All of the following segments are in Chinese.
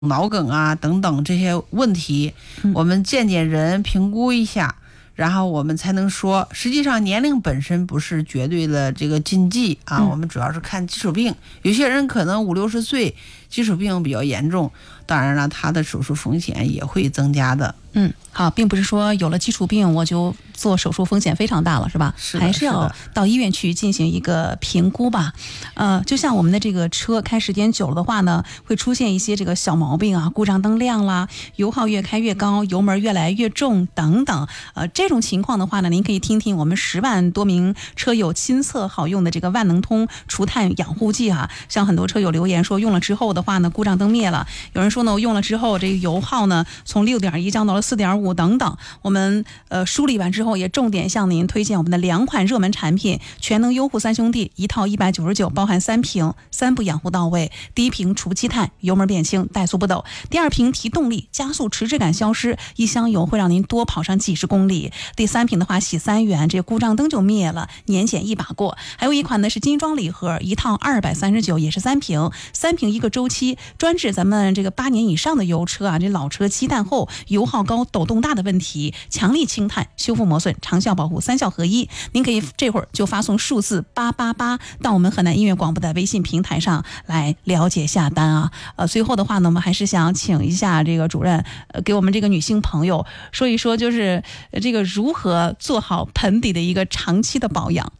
脑梗啊等等这些问题，我们见人评估一下，然后我们才能说，实际上年龄本身不是绝对的这个禁忌啊，我们主要是看基础病，有些人可能50-60岁基础病比较严重，当然了，他的手术风险也会增加的。 好，并不是说有了基础病我就做手术风险非常大了，是吧？还是要到医院去进行一个评估吧。就像我们的这个车开时间久了的话呢，会出现一些这个小毛病啊，故障灯亮啦，油耗越开越高，油门越来越重等等。这种情况的话呢，您可以听听我们10万多名车友亲测好用的这个万能通除碳养护剂哈。像很多车友留言说，用了之后的话呢，故障灯灭了；有人说呢，我用了之后这个油耗呢从6.1降到了4.5等等。我们梳理完之后，也重点向您推荐我们的2款热门产品：全能优护3兄弟，一套199，包含3瓶，3步养护到位。第1瓶除积碳，油门变轻，怠速不抖；第2瓶提动力，加速迟滞感消失，一箱油会让您多跑上几十公里；第3瓶的话，洗3元，这故障灯就灭了，年检一把过。还有一款呢是精装礼盒，一套239，也是3瓶，3瓶1个周期，专治咱们这个8年以上的油车啊，这老车积碳厚、油耗高、抖动大的问题，强力清碳、修复磨损、长效保护，3效合一。您可以这会儿就发送数字888到我们河南音乐广播的微信平台上来了解下单啊。最后的话呢，我们还是想请一下这个主任，给我们这个女性朋友说一说，就是这个如何做好盆底的一个长期的保养。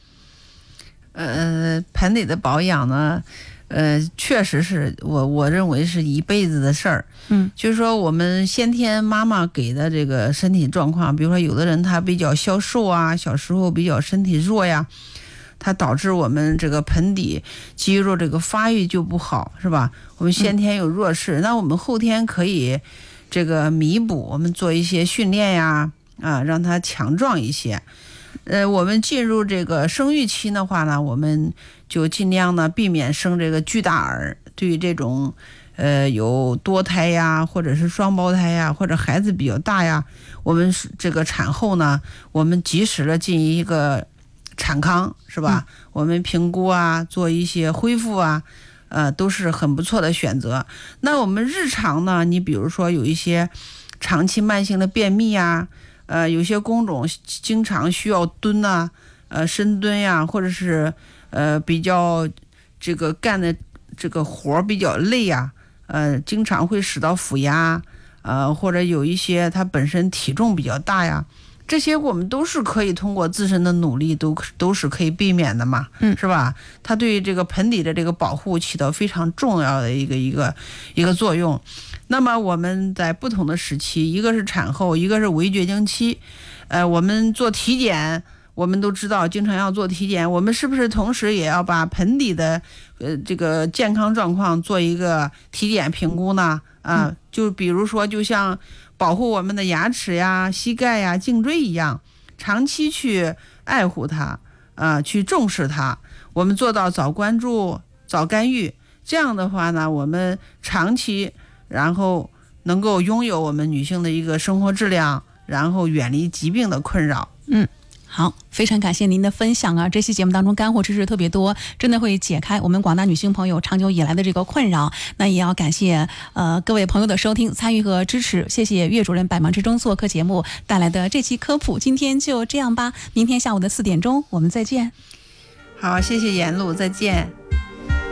盆底的保养呢，确实是我认为是一辈子的事儿。就是说我们先天妈妈给的这个身体状况，比如说有的人他比较消瘦啊，小时候比较身体弱呀，它导致我们这个盆底肌肉这个发育就不好，是吧？我们先天有弱势，那我们后天可以这个弥补，我们做一些训练呀，让它强壮一些。我们进入这个生育期的话呢，我们就尽量呢避免生这个巨大儿。对于这种有多胎呀，或者是双胞胎呀，或者孩子比较大呀，我们这个产后呢，我们及时的进一个产康，是吧？我们评估啊，做一些恢复啊，都是很不错的选择。那我们日常呢，你比如说有一些长期慢性的便秘啊，有些工种经常需要蹲啊，深蹲呀，或者是比较这个干的这个活比较累呀，经常会使到腹压，或者有一些他本身体重比较大呀，这些我们都是可以通过自身的努力都是可以避免的嘛，是吧？它对这个盆底的这个保护起到非常重要的一个作用。那么我们在不同的时期，一个是产后，一个是围绝经期，我们做体检，我们都知道经常要做体检，我们是不是同时也要把盆底的这个健康状况做一个体检评估呢？就比如说就像保护我们的牙齿呀、膝盖呀、颈椎一样，长期去爱护它，去重视它，我们做到早关注、早干预，这样的话呢，我们长期然后能够拥有我们女性的一个生活质量，然后远离疾病的困扰。 好，非常感谢您的分享啊！这期节目当中干货知识特别多，真的会解开我们广大女性朋友长久以来的这个困扰。那也要感谢各位朋友的收听、参与和支持，谢谢岳主任百忙之中做客节目带来的这期科普。今天就这样吧，明天下午的4点钟我们再见。 好，谢谢严璐，再见。